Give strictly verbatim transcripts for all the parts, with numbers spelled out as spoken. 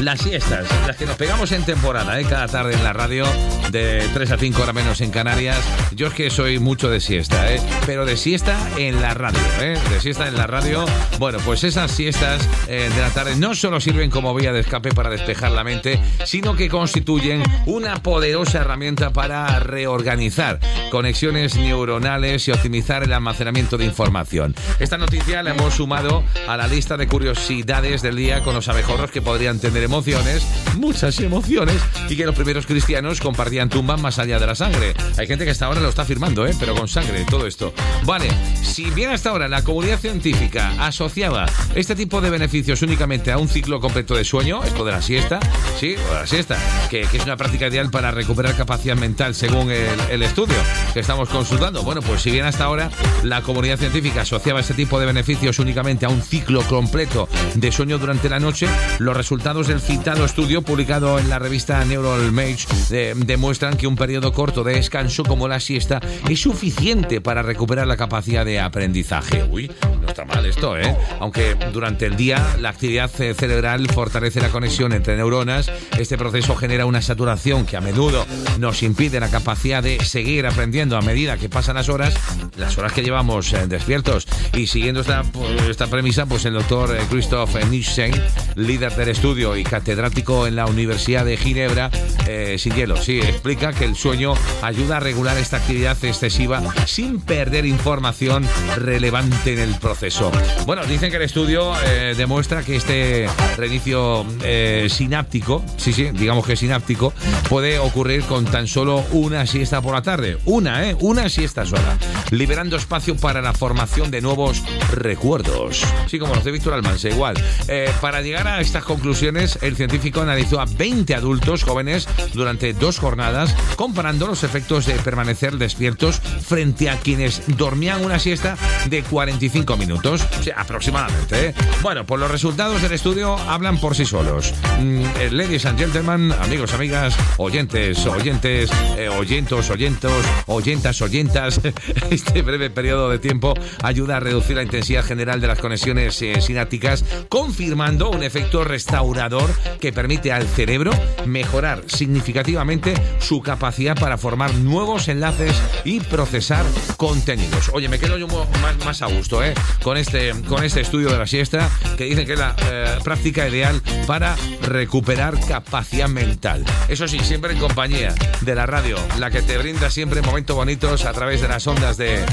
las siestas, las que nos pegamos en temporada, ¿eh? Cada tarde en la radio, de tres a cinco, hora menos en Canarias. Yo es que soy mucho de siesta, ¿eh? Pero de siesta en la radio, ¿eh? De siesta en la radio. Bueno, pues esas siestas eh, de la tarde no solo sirven como vía de escape para despejar la mente, sino que constituyen una poderosa herramienta para reorganizar conexiones neuronales y optimizar el almacenamiento de información. Esta noticia la hemos sumado a la lista de curiosidades del día con los abejorros que podrían tener emociones, muchas emociones, y que los primeros cristianos compartían tumbas más allá de la sangre. Hay gente que hasta ahora lo está afirmando, ¿eh? Pero con sangre, todo esto. Vale, si bien hasta ahora la comunidad científica asociaba este tipo de beneficios únicamente a un ciclo completo de sueño, esto de la siesta, sí, o de la siesta, que, que es una práctica ideal para recuperar capacidad mental según el, el estudio que estamos consultando. Bueno, pues si bien hasta ahora la comunidad científica asociaba este tipo de beneficios únicamente a un ciclo completo de sueño durante la noche, los resultados del citado estudio publicado en la revista Neuromage eh, demuestran que un periodo corto de descanso como la siesta es suficiente para recuperar la capacidad de aprendizaje. Uy, no está mal esto, ¿eh? Aunque durante el día la actividad cerebral fortalece la conexión entre neuronas, este proceso genera una saturación que a menudo nos impide la capacidad de seguir aprendiendo a medida que pasan las horas, las horas que llevamos eh, despiertos. Y siguiendo esta, esta premisa, pues el doctor Christoph Nielsen, líder del estudio y catedrático en la Universidad de Ginebra, eh, sin hielo, sí, explica que el sueño ayuda a regular esta actividad excesiva sin perder información relevante en el proceso. Bueno, dicen que el estudio eh, demuestra que este reinicio eh, sináptico, sí, sí, digamos que sináptico, puede ocurrir con tan solo una siesta por la tarde. Una, ¿eh? Una siesta sola, liberando espacio para la formación de nuevos recuerdos. Sí, como los de Víctor Almansa, igual. Eh, para llegar a estas conclusiones, el científico analizó a veinte adultos jóvenes durante dos jornadas, comparando los efectos de permanecer despiertos frente a quienes dormían una siesta de cuarenta y cinco minutos, o sea, aproximadamente, ¿eh? Bueno, pues los resultados del estudio hablan por sí solos. Mm, ladies and gentlemen, amigos, amigas, oyentes, oyentes, eh, oyentos, oyentos, oyentas, oyentas, este breve periodo de tiempo ayuda a reducir la intensidad general de las conexiones eh, sinápticas, confirmando un efecto restaurador que permite al cerebro mejorar significativamente su capacidad para formar nuevos enlaces y procesar contenidos. Oye, me quedo yo más, más a gusto, ¿eh? Con este, con este estudio de la siesta, que dicen que es la eh, práctica ideal para recuperar capacidad mental. Eso sí, siempre en compañía de la radio, la que te brinda siempre momentos bonitos a través de las ondas de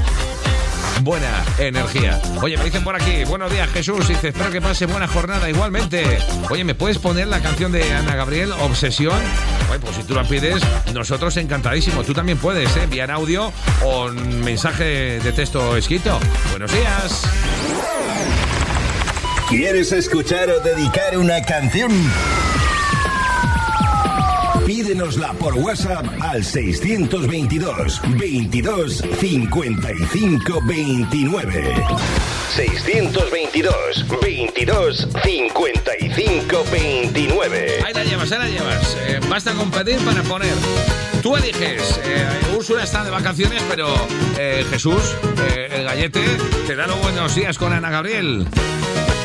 buena energía. Oye, me dicen por aquí, buenos días Jesús, dice, espero que pase buena jornada igualmente. Oye, ¿me puedes poner la canción de Ana Gabriel, Obsesión? Oye, pues si tú la pides, nosotros encantadísimo. Tú también puedes, ¿eh? Enviar audio o un mensaje de texto escrito. Buenos días. ¿Quieres escuchar o dedicar una canción? Pídenosla por WhatsApp al seiscientos veintidós, veintidós, cincuenta y cinco, veintinueve. seiscientos veintidós, veintidós, cincuenta y cinco, veintinueve. Ahí la llevas, ahí la llevas. Eh, basta con pedir para poner. Tú eliges. Eh, Úrsula está de vacaciones, pero eh, Jesús, eh, el gallete, te da los buenos días con Ana Gabriel.